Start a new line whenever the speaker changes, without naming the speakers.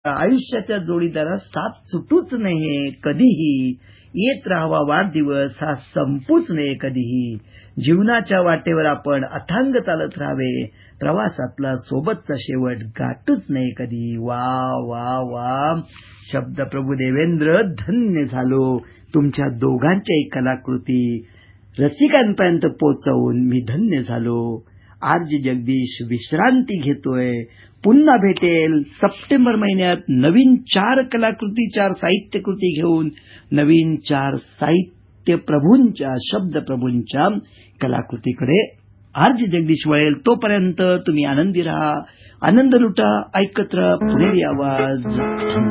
आयुष्याच्या जोडीदारास साथ सुटूच नये कधीही. येत राहावा वाढदिवस हा संपूच नये कधीही. जीवनाच्या वाटेवर आपण अथांग चालत राहावे. प्रवासातला सोबतचा शेवट गाठूच नये कधी. वा वा वा. शब्द प्रभू देवेंद्र, धन्य झालो. तुमच्या दोघांच्याही कलाकृती रसिकांपर्यंत पोहोचवून मी धन्य झालो. आरजी जगदीश विश्रांती घेतोय. पुन्हा भेटेल सप्टेंबर महिन्यात नवीन 4 कलाकृती, 4 साहित्यकृती घेऊन, नवीन 4 साहित्य प्रभूंच्या, शब्द प्रभूंच्या कलाकृतीकडे आरजी जगदीश वळेल. तोपर्यंत तुम्ही आनंदी राहा, आनंद लुटा, ऐकत राहा पुणेरी आवाज.